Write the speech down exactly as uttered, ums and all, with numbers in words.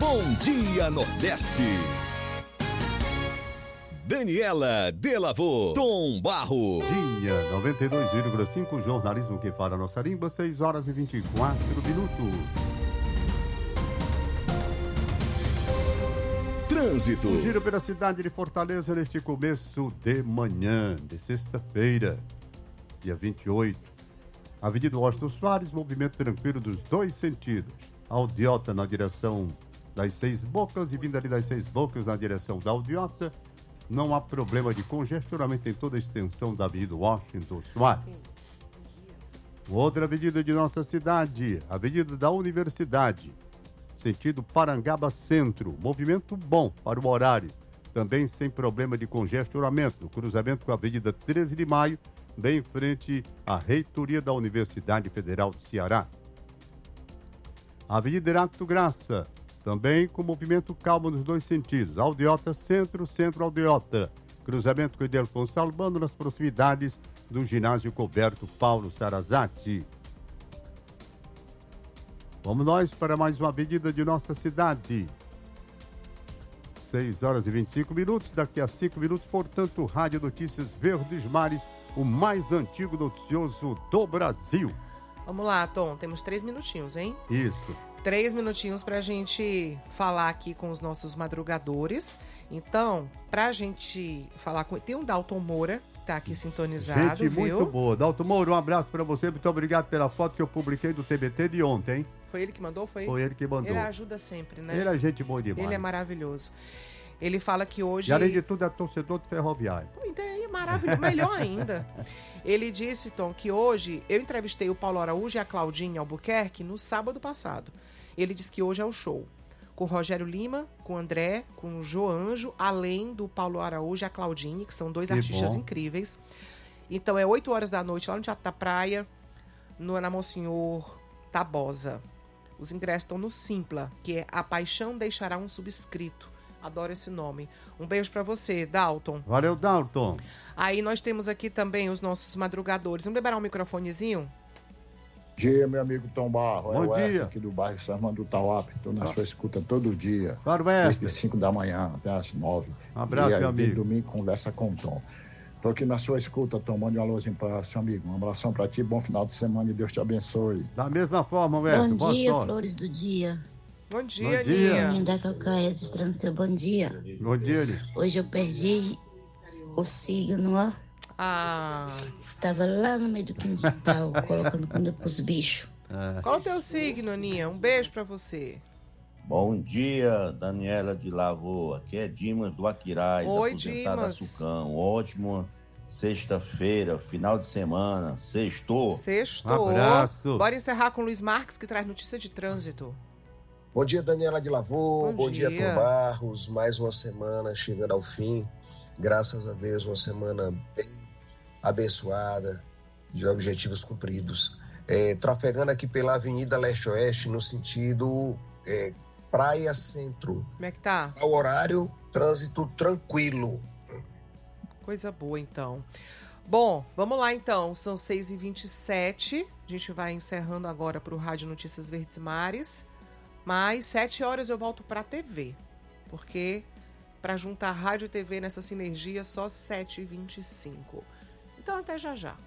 Bom Dia Nordeste. Daniela Delavô, Tom Barros. Dia noventa e dois vírgula cinco, jornalismo que fala a nossa língua, seis horas e vinte e quatro minutos. Trânsito. Um giro pela cidade de Fortaleza neste começo de manhã, de sexta-feira, dia vinte e oito. Avenida Washington Soares, movimento tranquilo dos dois sentidos. Aldeota na direção das Seis Bocas e vindo ali das Seis Bocas na direção da Aldeota. Não há problema de congestionamento em toda a extensão da Avenida Washington Soares. Outra avenida de nossa cidade, Avenida da Universidade, sentido Parangaba Centro. Movimento bom para o horário, também sem problema de congestionamento. No cruzamento com a Avenida treze de maio, bem em frente à Reitoria da Universidade Federal do Ceará. Avenida Heráclito Graça, também com movimento calmo nos dois sentidos. Aldeota Centro, Centro Aldeota. Cruzamento com o Idelfonso Albano nas proximidades do ginásio Coberto Paulo Sarazati. Vamos nós para mais uma avenida de nossa cidade. seis horas e vinte e cinco minutos. Daqui a cinco minutos, portanto, Rádio Notícias Verdes Mares, o mais antigo noticioso do Brasil. Vamos lá, Tom. Temos três minutinhos, hein? Isso. Três minutinhos pra gente falar aqui com os nossos madrugadores. Então, pra gente falar com... Tem um Dalton Moura, que tá aqui sintonizado, Gente, viu? muito boa. Dalton Moura, um abraço pra você. Muito obrigado pela foto que eu publiquei do T B T de ontem. Foi ele que mandou? Foi, Foi ele que mandou. Ele ajuda sempre, né? Ele é gente boa demais. Ele é maravilhoso. Ele fala que hoje... E além de tudo, é torcedor do Ferroviário. Pô, então é maravilhoso. Melhor ainda. Ele disse, Tom, que hoje eu entrevistei o Paulo Araújo e a Claudinha Albuquerque no sábado passado. Ele disse que hoje é o show. Com o Rogério Lima, com o André, com o Jô Anjo, além do Paulo Araújo e a Claudinha, que são dois Que artistas bom. incríveis. Então é oito horas da noite lá no Teatro da Praia, no, na Monsenhor Tabosa. Os ingressos estão no Simpla, que é A Paixão Deixará um Subscrito. Adoro esse nome. Um beijo pra você, Dalton. Valeu, Dalton. Aí nós temos aqui também os nossos madrugadores. Vamos liberar um microfonezinho? Bom dia, meu amigo Tom Barro. Bom é o dia. Edson aqui do bairro São do Tauap. Estou na sua escuta todo dia. Claro, Desde Edson. cinco da manhã até as nove. Um abraço, e aí, meu de amigo. domingo, conversa com o Tom. Estou aqui na sua escuta, Tom. Mande um alôzinho para seu amigo. Um abração para ti, bom final de semana e Deus te abençoe. Da mesma forma, Edson. Bom Boa dia, sorte. flores do dia. Bom dia, Bom dia. Aninha. Aninha da Cacá, registrando seu bom dia. Bom dia, Eli. Hoje eu perdi o signo, ó. Ah, Tava lá no meio do quintal, colocando comida pros bichos. qual o teu signo, Aninha? Um beijo pra você. Bom dia, Daniela de Lavô. Aqui é Dimas do Aquiraz, Oi, aposentado Dimas. Açucão. Ótima sexta-feira, final de semana, sextou. Sextou. Um abraço. Bora encerrar com o Luiz Marques, que traz notícia de trânsito. Bom dia, Daniela de Lavô. Bom Bom, dia, dia. Tom Barros. Mais uma semana chegando ao fim. Graças a Deus, uma semana bem abençoada, de objetivos cumpridos. É, trafegando aqui pela Avenida Leste-Oeste, no sentido é, Praia Centro. Como é que tá? Ao horário, trânsito tranquilo. Coisa boa, então. Bom, vamos lá, então. São seis e vinte e sete. A gente vai encerrando agora para o Rádio Notícias Verdes Mares. Mas sete horas eu volto para a T V. Porque para juntar rádio e T V nessa sinergia, só sete e vinte e cinco. Então, até já já.